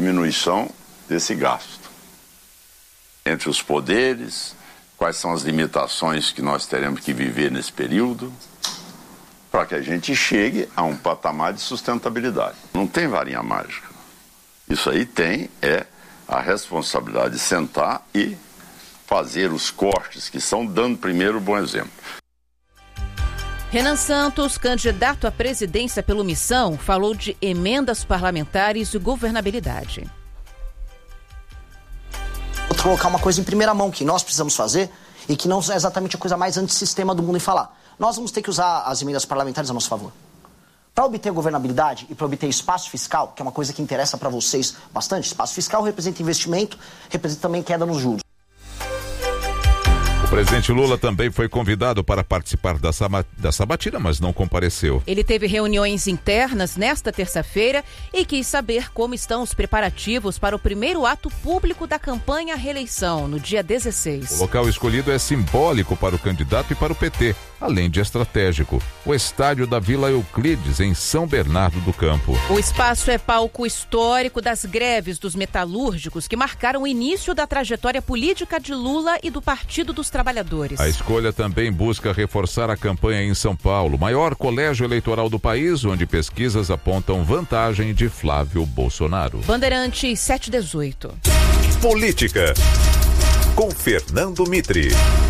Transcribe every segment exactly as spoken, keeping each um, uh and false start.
diminuição desse gasto. Entre os poderes, quais são as limitações que nós teremos que viver nesse período, para que a gente chegue a um patamar de sustentabilidade. Não tem varinha mágica. Isso aí tem é a responsabilidade de sentar e fazer os cortes que são, dando primeiro o bom exemplo. Renan Santos, candidato à presidência pelo Missão, falou de emendas parlamentares e governabilidade. Vou colocar uma coisa em primeira mão que nós precisamos fazer e que não é exatamente a coisa mais antissistema do mundo em falar. Nós vamos ter que usar as emendas parlamentares a nosso favor. Para obter governabilidade e para obter espaço fiscal, que é uma coisa que interessa para vocês bastante, espaço fiscal representa investimento, representa também queda nos juros. O presidente Lula também foi convidado para participar da, saba, da sabatina, mas não compareceu. Ele teve reuniões internas nesta terça-feira e quis saber como estão os preparativos para o primeiro ato público da campanha à reeleição, no dia dezesseis. O local escolhido é simbólico para o candidato e para o P T, além de estratégico. O estádio da Vila Euclides, em São Bernardo do Campo. O espaço é palco histórico das greves dos metalúrgicos que marcaram o início da trajetória política de Lula e do Partido dos Trabalhadores. A escolha também busca reforçar a campanha em São Paulo, maior colégio eleitoral do país, onde pesquisas apontam vantagem de Flávio Bolsonaro. Bandeirantes sete dezoito. Política, com Fernando Mitre.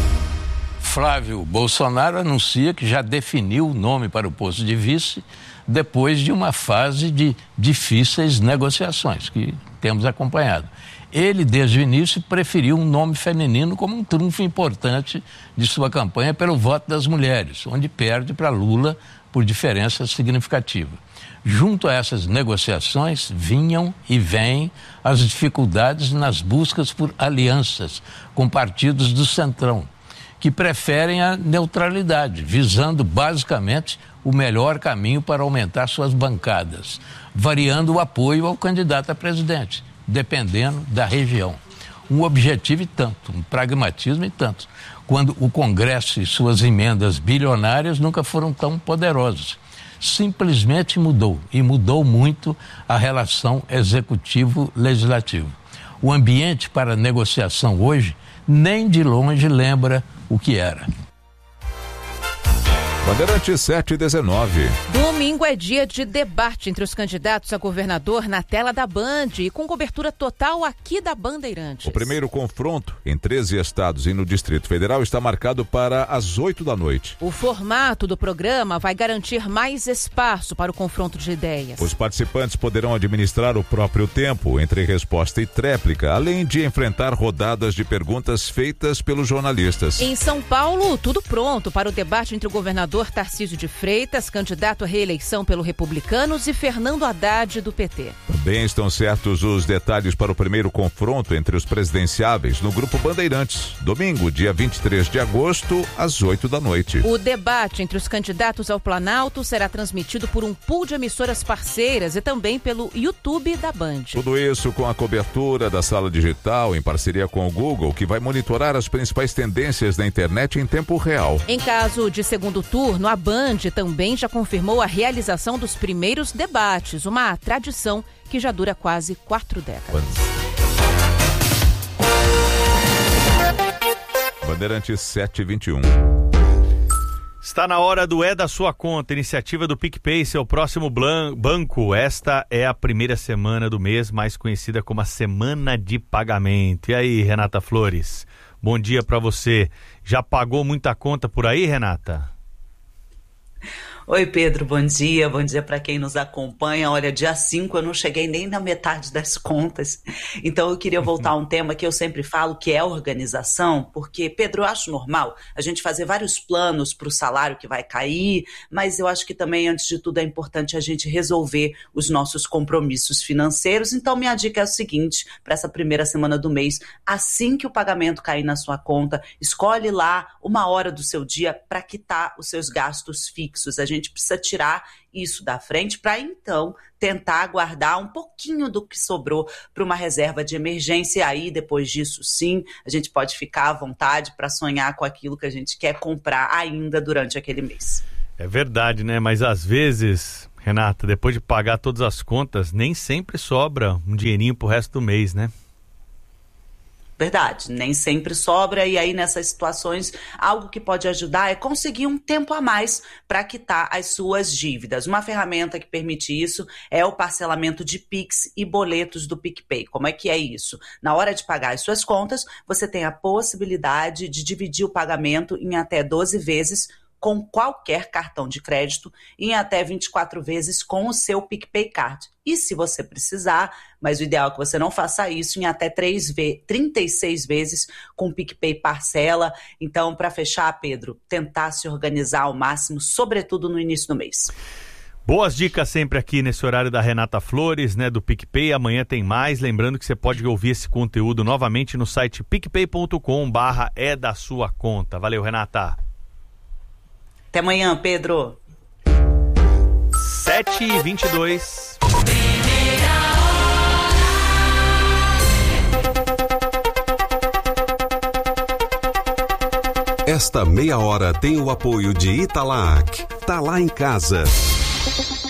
Flávio Bolsonaro anuncia que já definiu o nome para o posto de vice depois de uma fase de difíceis negociações que temos acompanhado. Ele, desde o início, preferiu um nome feminino como um trunfo importante de sua campanha pelo voto das mulheres, onde perde para Lula por diferença significativa. Junto a essas negociações, vinham e vêm as dificuldades nas buscas por alianças com partidos do Centrão, que preferem a neutralidade, visando basicamente o melhor caminho para aumentar suas bancadas, variando o apoio ao candidato a presidente, dependendo da região. Um objetivo e tanto, um pragmatismo e tanto, quando o Congresso e suas emendas bilionárias nunca foram tão poderosos. Simplesmente mudou, e mudou muito a relação executivo-legislativo. O ambiente para negociação hoje nem de longe lembra o que era. Bandeirantes sete dezenove. Domingo é dia de debate entre os candidatos a governador na tela da Band e com cobertura total aqui da Bandeirantes. O primeiro confronto em treze estados e no Distrito Federal está marcado para as oito da noite. O formato do programa vai garantir mais espaço para o confronto de ideias. Os participantes poderão administrar o próprio tempo entre resposta e tréplica, além de enfrentar rodadas de perguntas feitas pelos jornalistas. Em São Paulo, tudo pronto para o debate entre o governador Tarcísio de Freitas, candidato à reeleição pelo Republicanos, e Fernando Haddad, do P T. Também estão certos os detalhes para o primeiro confronto entre os presidenciáveis no Grupo Bandeirantes, domingo, dia vinte e três de agosto, às oito da noite. O debate entre os candidatos ao Planalto será transmitido por um pool de emissoras parceiras e também pelo YouTube da Band. Tudo isso com a cobertura da Sala Digital, em parceria com o Google, que vai monitorar as principais tendências da internet em tempo real. Em caso de segundo turno, a Band também já confirmou a realização dos primeiros debates, uma tradição que já dura quase quatro décadas. Bandeirantes sete e vinte e um. Está na hora do É da Sua Conta, iniciativa do PicPay, seu próximo banco. Esta é a primeira semana do mês, mais conhecida como a Semana de Pagamento. E aí, Renata Flores, bom dia para você. Já pagou muita conta por aí, Renata? Oi, Pedro, bom dia, bom dia para quem nos acompanha. Olha, dia cinco eu não cheguei nem na metade das contas, então eu queria voltar a um tema que eu sempre falo, que é organização, porque, Pedro, eu acho normal a gente fazer vários planos para o salário que vai cair, mas eu acho que também, antes de tudo, é importante a gente resolver os nossos compromissos financeiros. Então, minha dica é o seguinte, para essa primeira semana do mês, assim que o pagamento cair na sua conta, escolhe lá uma hora do seu dia para quitar os seus gastos fixos. A gente A gente precisa tirar isso da frente para, então, tentar guardar um pouquinho do que sobrou para uma reserva de emergência. E aí, depois disso, sim, a gente pode ficar à vontade para sonhar com aquilo que a gente quer comprar ainda durante aquele mês. É verdade, né? Mas às vezes, Renata, depois de pagar todas as contas, nem sempre sobra um dinheirinho pro resto do mês, né? Verdade, nem sempre sobra, e aí nessas situações algo que pode ajudar é conseguir um tempo a mais para quitar as suas dívidas. Uma ferramenta que permite isso é o parcelamento de Pix e boletos do PicPay. Como é que é isso? Na hora de pagar as suas contas, você tem a possibilidade de dividir o pagamento em até doze vezes com qualquer cartão de crédito e em até vinte e quatro vezes com o seu PicPay Card. E se você precisar, mas o ideal é que você não faça isso, em até trinta e seis vezes com o PicPay Parcela. Então, para fechar, Pedro, tentar se organizar ao máximo, sobretudo no início do mês. Boas dicas sempre aqui nesse horário da Renata Flores, né, do PicPay. Amanhã tem mais. Lembrando que você pode ouvir esse conteúdo novamente no site picpay ponto com barra é da sua conta. Valeu, Renata. Até amanhã, Pedro. sete e vinte e dois. Esta meia hora tem o apoio de Italac. Tá lá em casa.